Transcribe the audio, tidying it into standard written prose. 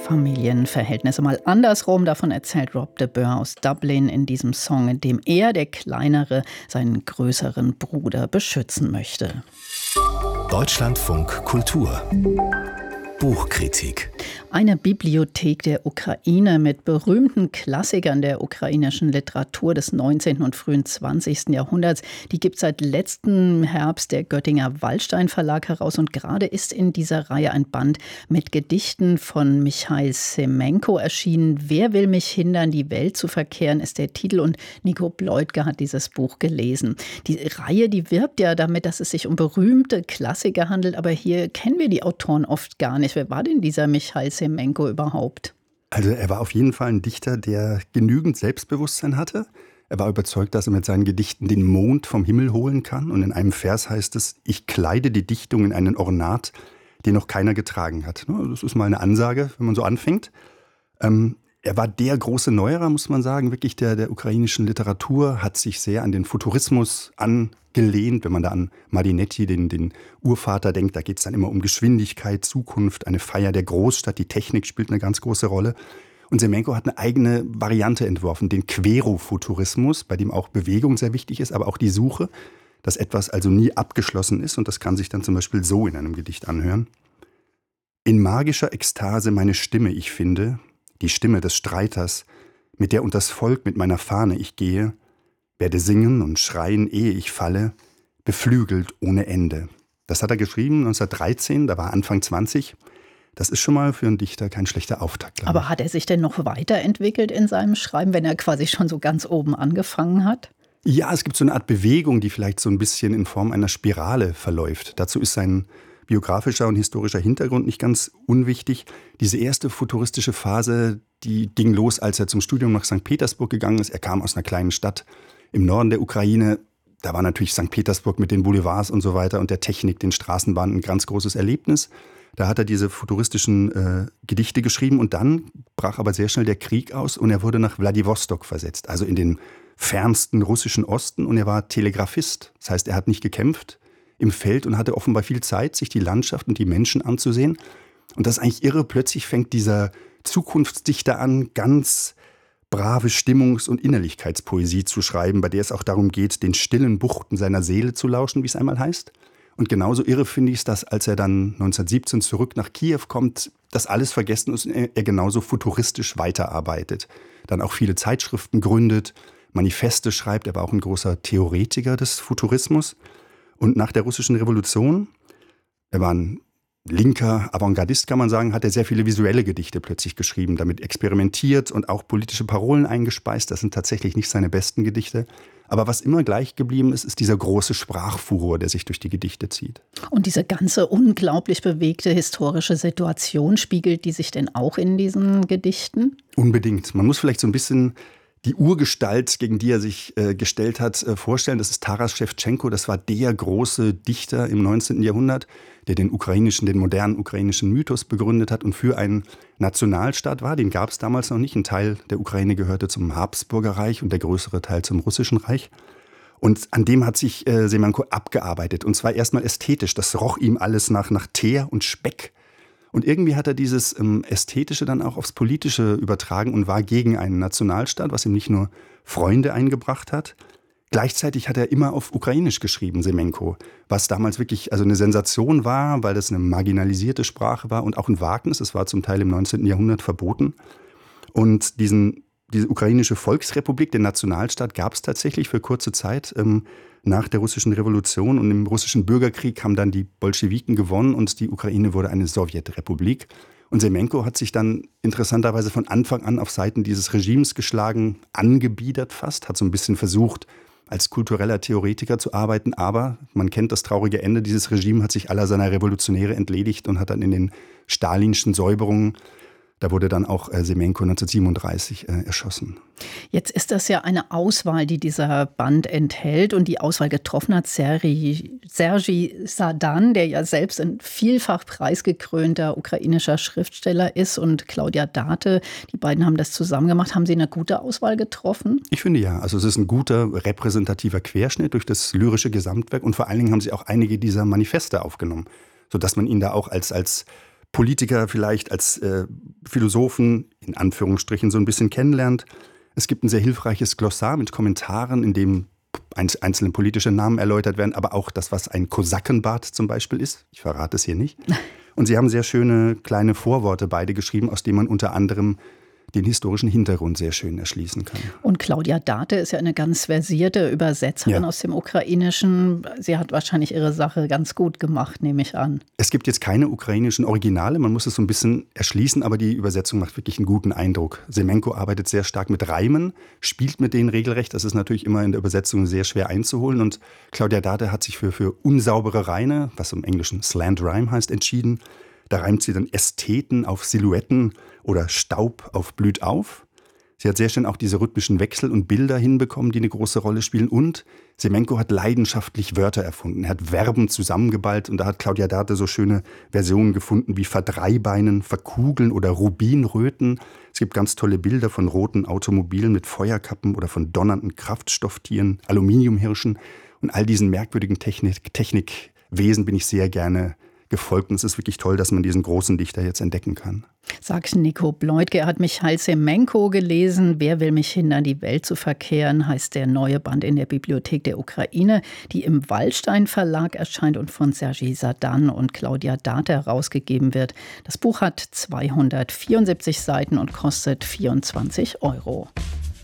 Familienverhältnisse mal andersrum. Davon erzählt Rob de Boer aus Dublin in diesem Song, in dem er, der Kleinere, seinen größeren Bruder beschützen möchte. Deutschlandfunk Kultur Buchkritik. Eine Bibliothek der Ukraine mit berühmten Klassikern der ukrainischen Literatur des 19. und frühen 20. Jahrhunderts. Die gibt seit letztem Herbst der Göttinger Waldstein Verlag heraus. Und gerade ist in dieser Reihe ein Band mit Gedichten von Michail Semenko erschienen. Wer will mich hindern, die Welt zu verkehren, ist der Titel. Und Nico Bleutger hat dieses Buch gelesen. Die Reihe, die wirbt ja damit, dass es sich um berühmte Klassiker handelt. Aber hier kennen wir die Autoren oft gar nicht. Wer war denn dieser Michail Semenko überhaupt? Also er war auf jeden Fall ein Dichter, der genügend Selbstbewusstsein hatte. Er war überzeugt, dass er mit seinen Gedichten den Mond vom Himmel holen kann. Und in einem Vers heißt es: Ich kleide die Dichtung in einen Ornat, den noch keiner getragen hat. Das ist mal eine Ansage, wenn man so anfängt. Er war der große Neuerer, muss man sagen, wirklich der ukrainischen Literatur, hat sich sehr an den Futurismus angelehnt. Wenn man da an Marinetti, den Urvater, denkt, da geht es dann immer um Geschwindigkeit, Zukunft, eine Feier der Großstadt. Die Technik spielt eine ganz große Rolle. Und Semenko hat eine eigene Variante entworfen, den Querofuturismus, bei dem auch Bewegung sehr wichtig ist, aber auch die Suche, dass etwas also nie abgeschlossen ist. Und das kann sich dann zum Beispiel so in einem Gedicht anhören. In magischer Ekstase meine Stimme ich finde, die Stimme des Streiters, mit der unters Volk mit meiner Fahne ich gehe, werde singen und schreien, ehe ich falle, beflügelt ohne Ende. Das hat er geschrieben 1913, da war er Anfang 20. Das ist schon mal für einen Dichter kein schlechter Auftakt, glaube ich. Aber hat er sich denn noch weiterentwickelt in seinem Schreiben, wenn er quasi schon so ganz oben angefangen hat? Ja, es gibt so eine Art Bewegung, die vielleicht so ein bisschen in Form einer Spirale verläuft. Dazu ist sein biografischer und historischer Hintergrund nicht ganz unwichtig. Diese erste futuristische Phase, die ging los, als er zum Studium nach St. Petersburg gegangen ist. Er kam aus einer kleinen Stadt im Norden der Ukraine. Da war natürlich St. Petersburg mit den Boulevards und so weiter und der Technik, den Straßenbahnen ein ganz großes Erlebnis. Da hat er diese futuristischen Gedichte geschrieben und dann brach aber sehr schnell der Krieg aus und er wurde nach Wladiwostok versetzt, also in den fernsten russischen Osten, und er war Telegrafist. Das heißt, er hat nicht gekämpft im Feld und hatte offenbar viel Zeit, sich die Landschaft und die Menschen anzusehen. Und das ist eigentlich irre. Plötzlich fängt dieser Zukunftsdichter an, ganz brave Stimmungs- und Innerlichkeitspoesie zu schreiben, bei der es auch darum geht, den stillen Buchten seiner Seele zu lauschen, wie es einmal heißt. Und genauso irre finde ich es, dass als er dann 1917 zurück nach Kiew kommt, das alles vergessen ist und er genauso futuristisch weiterarbeitet. Dann auch viele Zeitschriften gründet, Manifeste schreibt. Er war auch ein großer Theoretiker des Futurismus. Und nach der russischen Revolution, er war ein linker Avantgardist, kann man sagen, hat er sehr viele visuelle Gedichte plötzlich geschrieben, damit experimentiert und auch politische Parolen eingespeist. Das sind tatsächlich nicht seine besten Gedichte. Aber was immer gleich geblieben ist, ist dieser große Sprachfuror, der sich durch die Gedichte zieht. Und diese ganze unglaublich bewegte historische Situation, spiegelt die sich denn auch in diesen Gedichten? Unbedingt. Man muss vielleicht so ein bisschen die Urgestalt, gegen die er sich gestellt hat, vorstellen. Das ist Taras Schewtschenko. Das war der große Dichter im 19. Jahrhundert, der den modernen ukrainischen Mythos begründet hat und für einen Nationalstaat war. Den gab es damals noch nicht. Ein Teil der Ukraine gehörte zum Habsburger Reich und der größere Teil zum Russischen Reich. Und an dem hat sich Semenko abgearbeitet. Und zwar erstmal ästhetisch. Das roch ihm alles nach Teer und Speck. Und irgendwie hat er dieses Ästhetische dann auch aufs Politische übertragen und war gegen einen Nationalstaat, was ihm nicht nur Freunde eingebracht hat. Gleichzeitig hat er immer auf Ukrainisch geschrieben, Semenko, was damals wirklich also eine Sensation war, weil das eine marginalisierte Sprache war und auch ein Wagnis. Es war zum Teil im 19. Jahrhundert verboten. Und diese ukrainische Volksrepublik, den Nationalstaat, gab es tatsächlich für kurze Zeit nach der russischen Revolution. Und im russischen Bürgerkrieg haben dann die Bolschewiken gewonnen und die Ukraine wurde eine Sowjetrepublik. Und Semenko hat sich dann interessanterweise von Anfang an auf Seiten dieses Regimes geschlagen, angebiedert fast, hat so ein bisschen versucht, als kultureller Theoretiker zu arbeiten. Aber man kennt das traurige Ende. Dieses Regime hat sich aller seiner Revolutionäre entledigt und hat dann in den stalinschen Säuberungen, da wurde dann auch Semenko 1937 erschossen. Jetzt ist das ja eine Auswahl, die dieser Band enthält. Und die Auswahl getroffen hat Serhij Sadan, der ja selbst ein vielfach preisgekrönter ukrainischer Schriftsteller ist, und Claudia Date. Die beiden haben das zusammen gemacht. Haben Sie eine gute Auswahl getroffen? Ich finde ja. Also es ist ein guter repräsentativer Querschnitt durch das lyrische Gesamtwerk. Und vor allen Dingen haben sie auch einige dieser Manifeste aufgenommen, sodass man ihn da auch als Politiker vielleicht als Philosophen in Anführungsstrichen so ein bisschen kennenlernt. Es gibt ein sehr hilfreiches Glossar mit Kommentaren, in dem einzelne politische Namen erläutert werden, aber auch das, was ein Kosakenbart zum Beispiel ist. Ich verrate es hier nicht. Und sie haben sehr schöne kleine Vorworte beide geschrieben, aus denen man unter anderem den historischen Hintergrund sehr schön erschließen kann. Und Claudia Date ist ja eine ganz versierte Übersetzerin aus dem Ukrainischen. Sie hat wahrscheinlich ihre Sache ganz gut gemacht, nehme ich an. Es gibt jetzt keine ukrainischen Originale, man muss es so ein bisschen erschließen, aber die Übersetzung macht wirklich einen guten Eindruck. Semenko arbeitet sehr stark mit Reimen, spielt mit denen regelrecht. Das ist natürlich immer in der Übersetzung sehr schwer einzuholen. Und Claudia Date hat sich für unsaubere Reime, was im Englischen Slant Rhyme heißt, entschieden. Da reimt sie dann Ästheten auf Silhouetten oder Staub auf blüht auf. Sie hat sehr schön auch diese rhythmischen Wechsel und Bilder hinbekommen, die eine große Rolle spielen. Und Semenko hat leidenschaftlich Wörter erfunden. Er hat Verben zusammengeballt und da hat Claudia Date so schöne Versionen gefunden wie Verdreibeinen, Verkugeln oder Rubinröten. Es gibt ganz tolle Bilder von roten Automobilen mit Feuerkappen oder von donnernden Kraftstofftieren, Aluminiumhirschen. Und all diesen merkwürdigen Technikwesen bin ich sehr gerne gefolgt. Und es ist wirklich toll, dass man diesen großen Dichter jetzt entdecken kann. Sagt Nico Bleutke. Er hat Michail Semenko gelesen. Wer will mich hindern, die Welt zu verkehren, heißt der neue Band in der Bibliothek der Ukraine, die im Wallstein Verlag erscheint und von Sergei Sadan und Claudia Date herausgegeben wird. Das Buch hat 274 Seiten und kostet 24 €.